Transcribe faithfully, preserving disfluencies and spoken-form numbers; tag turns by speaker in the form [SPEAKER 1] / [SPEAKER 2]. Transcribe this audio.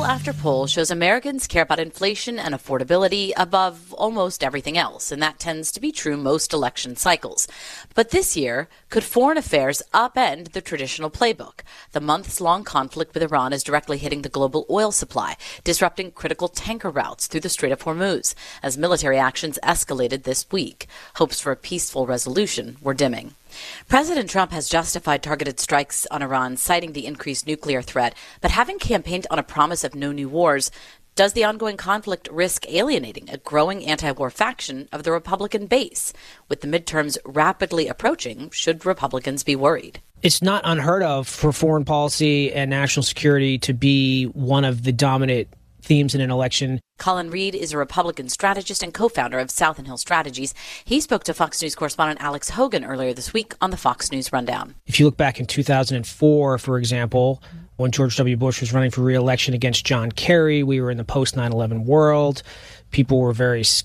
[SPEAKER 1] after poll shows Americans care about inflation and affordability above almost everything else, and that tends to be true most election cycles. But this year, could foreign affairs upend the traditional playbook? The months-long conflict with Iran is directly hitting the global oil supply, disrupting critical tanker routes through the Strait of Hormuz, as military actions escalated this week. Hopes for a peaceful resolution were dimming. President Trump has justified targeted strikes on Iran, citing the increased nuclear threat, but having campaigned on a promise of no new wars, does the ongoing conflict risk alienating a growing anti-war faction of the Republican base? With the midterms rapidly approaching, should Republicans be worried?
[SPEAKER 2] It's not unheard of for foreign policy and national security to be one of the dominant themes in an election.
[SPEAKER 1] Colin Reed is a Republican strategist and co-founder of South and Hill Strategies. He spoke to Fox News correspondent Alex Hogan earlier this week on the Fox News Rundown.
[SPEAKER 2] If you look back in two thousand four, for example, when George W. Bush was running for re-election against John Kerry, we were in the post nine eleven world. People were very